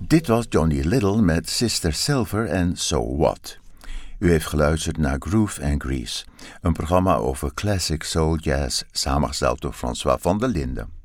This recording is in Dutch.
Dit was Johnny Little met Sister Silver en So What. U heeft geluisterd naar Groove and Grease, een programma over classic soul jazz samengesteld door François van der Linden.